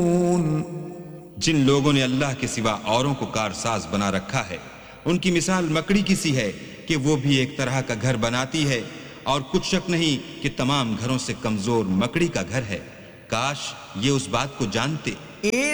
जिन लोगों ने अल्लाह के सिवा औरों को कारसाज बना रखा है, उनकी मिसाल मकड़ी की सी है कि वो भी एक तरह का घर बनाती है, और कुछ शक नहीं कि तमाम घरों से कमजोर मकड़ी का घर है। काश ये उस बात को जानते।